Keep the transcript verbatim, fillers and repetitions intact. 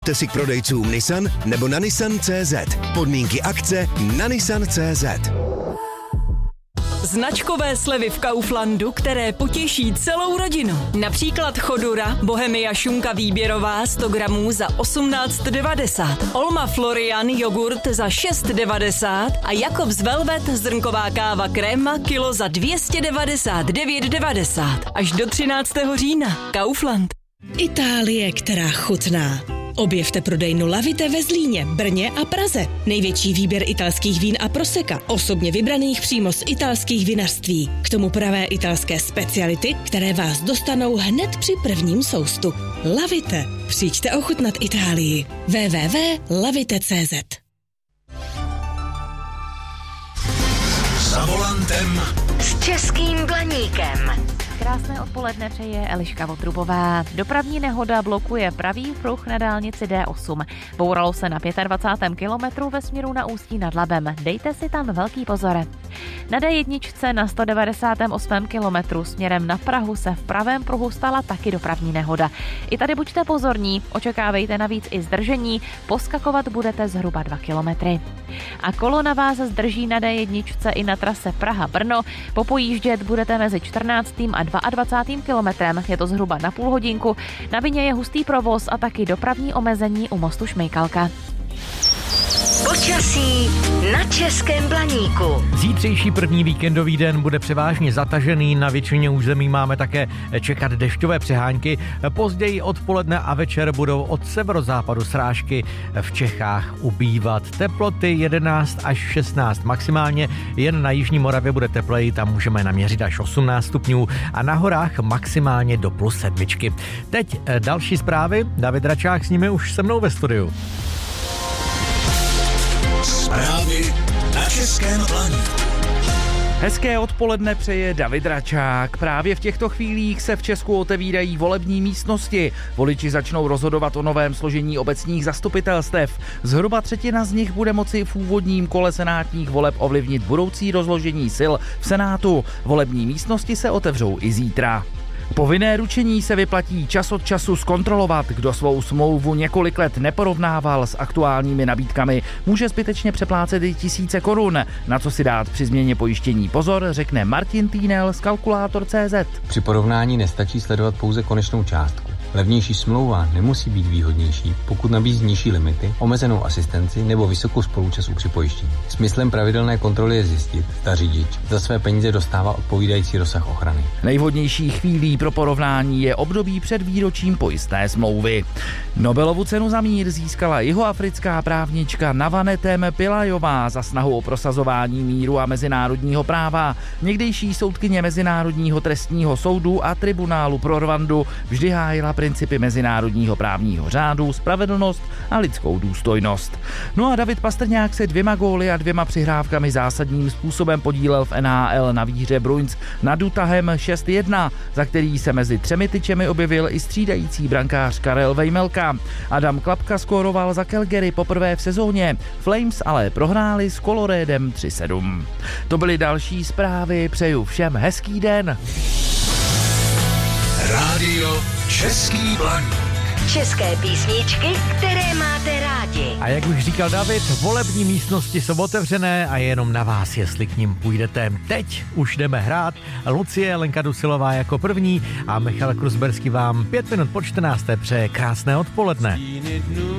Běžte si k prodejcům Nissan nebo na nissan tečka cé zet. Podmínky akce na nissan tečka cé zet. Značkové slevy v Kauflandu, které potěší celou rodinu. Například Chodura, Bohemia šunka výběrová sto gramů za osmnáct devadesát, Olma Florian jogurt za šest devadesát a Jakobs Velvet zrnková káva kréma kilo za dvě stě devadesát devět devadesát. Až do třináctého října. Kaufland. Itálie, která chutná. Objevte prodejnu Lavite ve Zlíně, Brně a Praze. Největší výběr italských vín a proseka, osobně vybraných přímo z italských vinařství. K tomu pravé italské speciality, které vás dostanou hned při prvním soustu. Lavite. Přijďte ochutnat Itálii. w w w tečka lavite tečka cé zet. Za volantem s Českým Blaníkem. Krásné odpoledne přeje Eliška Votrubová. Dopravní nehoda blokuje pravý pruh na dálnici D osm. Bouralo se na dvacátém pátém kilometru ve směru na Ústí nad Labem. Dejte si tam velký pozor. Na D jedna na sto devadesátém osmém kilometru směrem na Prahu se v pravém pruhu stala taky dopravní nehoda. I tady buďte pozorní, očekávejte navíc i zdržení, poskakovat budete zhruba dva kilometry. A kolona vás zdrží na D jedna i na trase Praha-Brno. Popojíždět budete mezi čtrnáctým a dvacátým druhým kilometrem, je to zhruba na půl hodinku. Na vině je hustý provoz a taky dopravní omezení u mostu Šmejkalka. Počasí na Českém Blaníku. Zítřejší první víkendový den bude převážně zatažený, na většině území máme také čekat dešťové přehánky. Později odpoledne a večer budou od severozápadu srážky v Čechách ubývat. Teploty jedenáct až šestnáct maximálně, jen na jižní Moravě bude tepleji, tam můžeme naměřit až osmnáct stupňů a na horách maximálně do plus sedmičky. Teď další zprávy, David Račák s nimi už se mnou ve studiu. Zprávy na Českém Blaníku. Hezké odpoledne přeje David Račák. Právě v těchto chvílích se v Česku otevírají volební místnosti. Voliči začnou rozhodovat o novém složení obecních zastupitelstev. Zhruba třetina z nich bude moci v úvodním kole senátních voleb ovlivnit budoucí rozložení sil v Senátu. Volební místnosti se otevřou i zítra. Povinné ručení se vyplatí čas od času zkontrolovat. Kdo svou smlouvu několik let neporovnával s aktuálními nabídkami, může zbytečně přeplácet i tisíce korun. Na co si dát při změně pojištění pozor, řekne Martin Týnel z Kalkulátor tečka cé zet. Při porovnání nestačí sledovat pouze konečnou částku. Levnější smlouva nemusí být výhodnější, pokud nabízí nižší limity, omezenou asistenci nebo vysokou spoluúčast u připojištění. Smyslem pravidelné kontroly je zjistit, zda řidič za své peníze dostává odpovídající rozsah ochrany. Nejvhodnější chvílí pro porovnání je období před výročím pojistné smlouvy. Nobelovu cenu za mír získala jihoafrická právnička Navanetem Pillajová za snahu o prosazování míru a mezinárodního práva. Někdejší soudkyně Mezinárodního trestního soudu a tribunálu pro Rwandu vždy hájila principy mezinárodního právního řádu, spravedlnost a lidskou důstojnost. No a David Pastrňák se dvěma góly a dvěma přihrávkami zásadním způsobem podílel v N H L na výhře Bruins nad Utahem šest jedna, za který se mezi třemi tyčemi objevil i střídající brankář Karel Vejmelka. Adam Klapka skóroval za Calgary poprvé v sezóně. Flames ale prohráli s Coloradem tři sedm. To byly další zprávy, přeju všem hezký den. Rádio Český Blaník. České písničky, které máte rádi. A jak už říkal David, volební místnosti jsou otevřené a je jenom na vás, jestli k nim půjdete. Teď už jdeme hrát. Lucie Lenka Dusilová jako první a Michal Krusberský vám pět minut po čtrnácté přeje krásné odpoledne.